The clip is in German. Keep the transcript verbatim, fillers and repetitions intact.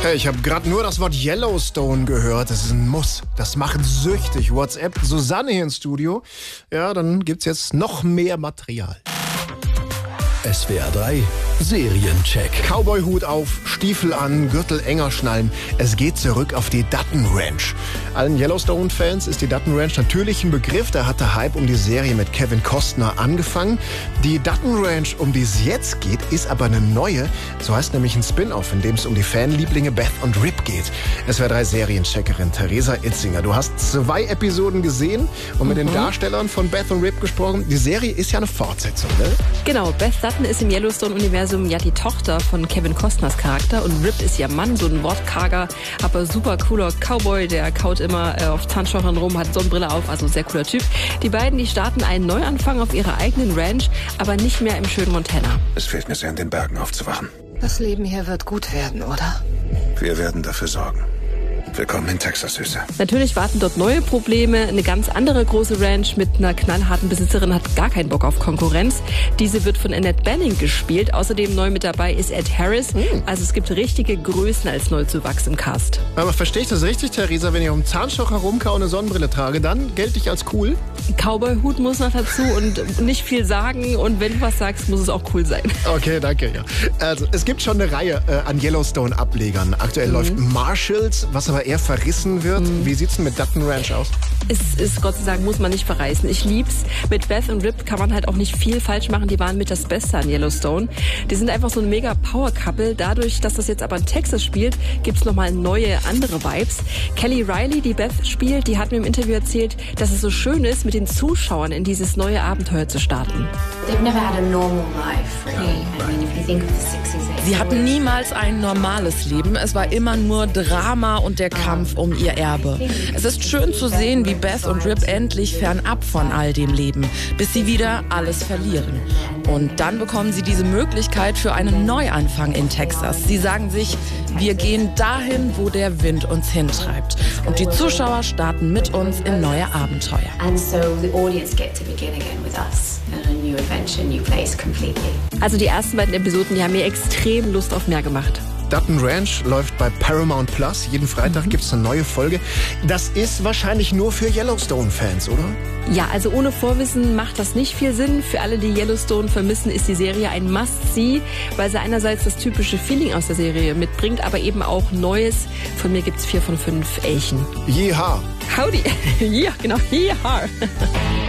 Hey, ich habe gerade nur das Wort Yellowstone gehört. Das ist ein Muss. Das macht süchtig. WhatsApp, Susanne hier ins Studio. Ja, dann gibt's jetzt noch mehr Material. S W R drei Seriencheck. Cowboy-Hut auf, Stiefel an, Gürtel enger schnallen. Es geht zurück auf die Dutton Ranch. Allen Yellowstone-Fans ist die Dutton Ranch natürlich ein Begriff. Da hat der Hype um die Serie mit Kevin Costner angefangen. Die Dutton Ranch, um die es jetzt geht, ist aber eine neue. So heißt nämlich ein Spin-off, in dem es um die Fanlieblinge Beth und Rip geht. S W R drei Seriencheckerin Theresa Itzinger. Du hast zwei Episoden gesehen und mit mhm. den Darstellern von Beth und Rip gesprochen. Die Serie ist ja eine Fortsetzung, ne? Genau, Beth Dutton ist im Yellowstone-Universum ja die Tochter von Kevin Costners Charakter und Rip ist ihr Mann, so ein wortkarger, aber super cooler Cowboy, der kaut immer äh, auf Zahnstochern rum, hat Sonnenbrille auf, also sehr cooler Typ. Die beiden, die starten einen Neuanfang auf ihrer eigenen Ranch, aber nicht mehr im schönen Montana. Es fehlt mir sehr, in den Bergen aufzuwachen. Das Leben hier wird gut werden, oder? Wir werden dafür sorgen. Willkommen in Texas, Süße. Natürlich warten dort neue Probleme. Eine ganz andere große Ranch mit einer knallharten Besitzerin hat gar keinen Bock auf Konkurrenz. Diese wird von Annette Bening gespielt. Außerdem neu mit dabei ist Ed Harris. Mhm. Also es gibt richtige Größen als Neuzuwachs im Cast. Aber verstehe ich das richtig, Theresa? Wenn ich um Zahnstocher rumkaue und eine Sonnenbrille trage, dann gelte ich als cool? Cowboy-Hut muss noch dazu und nicht viel sagen. Und wenn du was sagst, muss es auch cool sein. Okay, danke. Ja. Also es gibt schon eine Reihe äh, an Yellowstone-Ablegern. Aktuell mhm. läuft Marshalls, was aber eher verrissen wird. Mhm. Wie sieht's denn mit Dutton Ranch aus? Es ist, Gott sei Dank, muss man nicht verreißen. Ich lieb's. Mit Beth und Rip kann man halt auch nicht viel falsch machen. Die waren mit das Beste an Yellowstone. Die sind einfach so ein mega Power-Couple. Dadurch, dass das jetzt aber in Texas spielt, gibt's nochmal neue, andere Vibes. Kelly Riley, die Beth spielt, die hat mir im Interview erzählt, dass es so schön ist, mit den Zuschauern in dieses neue Abenteuer zu starten. Sie hatten niemals ein normales Leben. Es war immer nur Drama und der Kampf um ihr Erbe. Es ist schön zu sehen, wie Beth und Rip endlich fernab von all dem leben, bis sie wieder alles verlieren. Und dann bekommen sie diese Möglichkeit für einen Neuanfang in Texas. Sie sagen sich, wir gehen dahin, wo der Wind uns hintreibt. Und die Zuschauer starten mit uns in neue Abenteuer. Also die ersten beiden Episoden, die haben mir extrem Lust auf mehr gemacht. Dutton Ranch läuft bei Paramount Plus. Jeden Freitag mhm. gibt es eine neue Folge. Das ist wahrscheinlich nur für Yellowstone-Fans, oder? Ja, also ohne Vorwissen macht das nicht viel Sinn. Für alle, die Yellowstone vermissen, ist die Serie ein Must-See, weil sie einerseits das typische Feeling aus der Serie mitbringt, aber eben auch Neues. Von mir gibt's vier von fünf Elchen. Yeehaw. Howdy. Ja, genau. Yeehaw.